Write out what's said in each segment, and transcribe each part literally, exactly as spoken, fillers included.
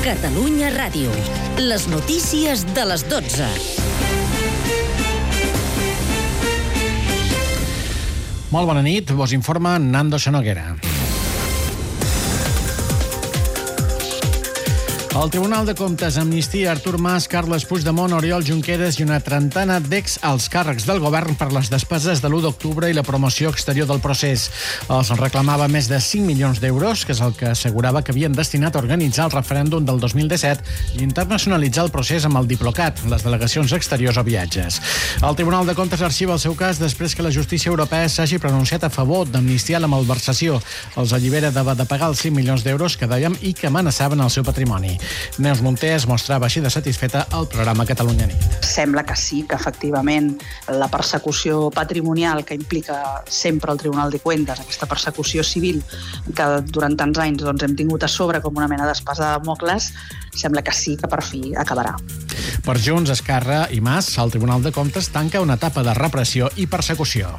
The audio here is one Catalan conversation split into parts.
Catalunya Ràdio. Les notícies de les dotze. Molt bona nit, vos informa Nando Sanoguera. El Tribunal de Comptes amnistia Artur Mas, Carles Puigdemont, Oriol Junqueras i una trentena d'ex alts càrrecs del govern per les despeses de l'u d'octubre i la promoció exterior del procés. Els reclamava més de cinc milions d'euros, que és el que assegurava que havien destinat a organitzar el referèndum del dos mil disset i internacionalitzar el procés amb el Diplocat, les delegacions exteriors o viatges. El Tribunal de Comptes arxiva el seu cas després que la justícia europea s'hagi pronunciat a favor d'amnistiar la malversació. Els allibera de, de pagar els cinc milions d'euros que dèiem i que amenaçaven el seu patrimoni. Neus Munté es mostrava així de satisfeta al programa Catalunya Nit. Sembla que sí, que efectivament la persecució patrimonial que implica sempre el Tribunal de Cuentas, aquesta persecució civil que durant tants anys doncs, hem tingut a sobre com una mena d'espasa de Dàmocles, sembla que sí que per fi acabarà. Per Junts, Esquerra i Mas, el Tribunal de Comptes tanca una etapa de repressió i persecució.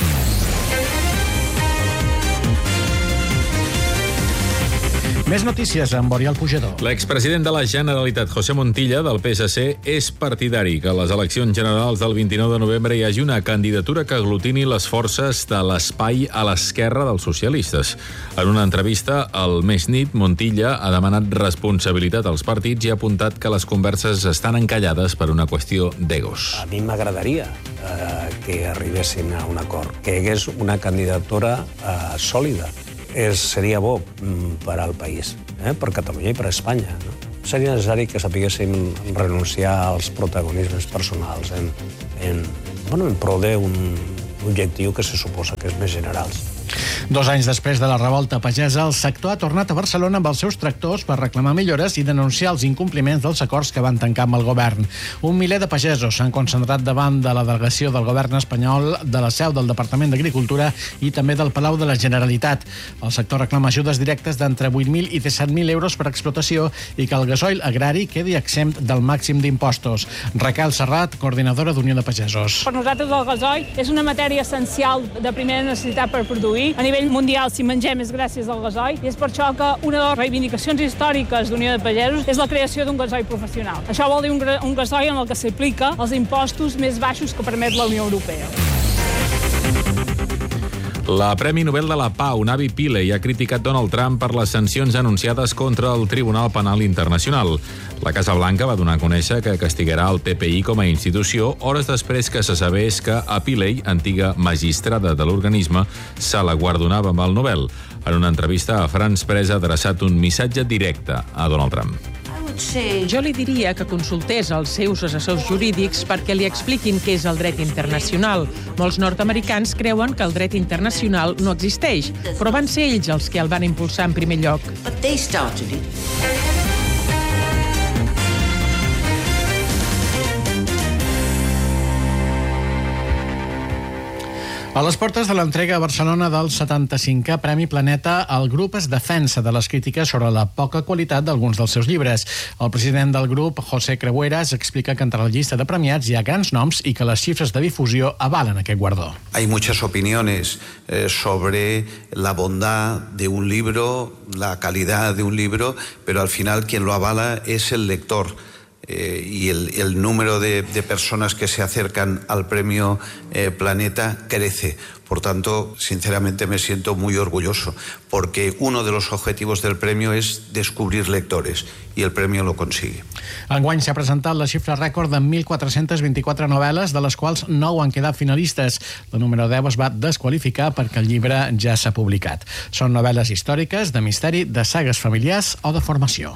Més notícies amb Oriol Pujador. L'expresident de la Generalitat, José Montilla, del P S C, és partidari que a les eleccions generals del vint-i-nou de novembre hi hagi una candidatura que aglutini les forces de l'espai a l'esquerra dels socialistes. En una entrevista al Més Nit, Montilla ha demanat responsabilitat als partits i ha apuntat que les converses estan encallades per una qüestió d'egos. A mi m'agradaria eh, que arribessin a un acord, que hi hagués una candidatura eh, sòlida. És, seria bo per al país, eh? per Catalunya i per Espanya. No? Seria necessari que sapiguéssim renunciar als protagonismes personals en, en, bueno, en pro d'un objectiu que se suposa que és més general. Dos anys després de la revolta pagesa, el sector ha tornat a Barcelona amb els seus tractors per reclamar millores i denunciar els incompliments dels acords que van tancar amb el govern. Un miler de pagesos s'han concentrat davant de la delegació del govern espanyol, de la seu del Departament d'Agricultura i també del Palau de la Generalitat. El sector reclama ajudes directes d'entre vuit mil i disset mil euros per explotació i que el gasoil agrari quedi exempt del màxim d'impostos. Raquel Serrat, coordinadora d'Unió de Pagesos. Per nosaltres el gasoil és una matèria essencial de primera necessitat per produir. A nivell mundial, si mengem, és gràcies al gasoil, i és per això que una de les reivindicacions històriques d'Unió de Pagesos és la creació d'un gasoil professional. Això vol dir un, un gasoil en el que s'aplica els impostos més baixos que permet la Unió Europea. La Premi Nobel de la Pau, Navi Pillay, ha criticat Donald Trump per les sancions anunciades contra el Tribunal Penal Internacional. La Casa Blanca va donar a conèixer que castigarà el T P I com a institució hores després que se sabés que a Pillay, antiga magistrada de l'organisme, se la guardonava amb el Nobel. En una entrevista a France Press ha adreçat un missatge directe a Donald Trump. Jo li diria que consultés els seus assessors jurídics perquè li expliquin què és el dret internacional. Molts nord-americans creuen que el dret internacional no existeix, però van ser ells els que el van impulsar en primer lloc. A les portes de l'entrega a Barcelona del setanta-cinquè Premi Planeta, el grup es defensa de les crítiques sobre la poca qualitat d'alguns dels seus llibres. El president del grup, José Creueras, explica que entre la llista de premiats hi ha grans noms i que les xifres de difusió avalen aquest guardó. Hay muchas opiniones eh, sobre la bondad de un libro, la calidad de un libro, pero al final quien lo avala es el lector. Eh, y el, el número de, de personas que se acercan al premio eh, Planeta crece. Por tanto, sinceramente me siento muy orgulloso, porque uno de los objetivos del premio es descubrir lectores, y el premio lo consigue. Enguany s'ha presentat la xifra rècord de mil quatre-cents vint-i-quatre novel·les, de les quals nou han quedat finalistes. La número deu es va desqualificar perquè el llibre ja s'ha publicat. Són novel·les històriques, de misteri, de sagues familiars o de formació.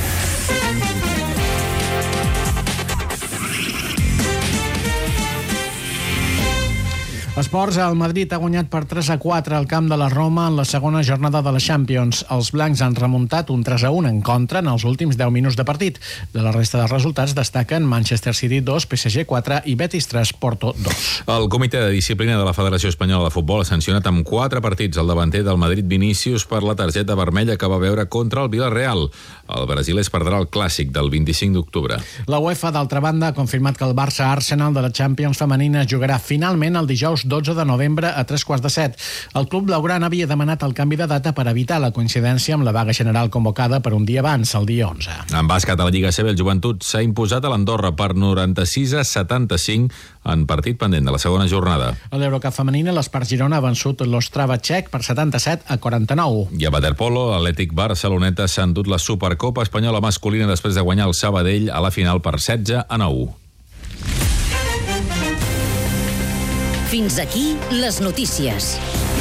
Esports, el Madrid ha guanyat per tres a quatre al camp de la Roma en la segona jornada de la Champions. Els blancs han remuntat un tres a un en contra en els últims deu minuts de partit. De la resta de resultats destaquen Manchester City dos, P S G quatre i Betis tres, Porto dos. El Comitè de Disciplina de la Federació Espanyola de Futbol ha sancionat amb quatre partits el davanter del Madrid Vinícius per la targeta vermella que va veure contra el Villarreal. El brasilès perdrà el clàssic del vint-i-cinc d'octubre. La UEFA, d'altra banda, ha confirmat que el Barça-Arsenal de la Champions femenina jugarà finalment el dijous dotze de novembre a tres quarts de set. El club blaugrana havia demanat el canvi de data per evitar la coincidència amb la vaga general convocada per un dia abans, el dia onze. En bàsquet, a la Lliga C B, el Joventut s'ha imposat a l'Andorra per noranta-sis a setanta-cinc en partit pendent de la segona jornada. A l'Eurocup femenina, l'Espart Girona ha vençut l'Ostrava txec per setanta-set a quaranta-nou. I a waterpolo, l'Atlètic Barceloneta s'ha endut la Supercopa espanyola masculina després de guanyar el Sabadell a la final per setze a nou. Fins aquí les notícies.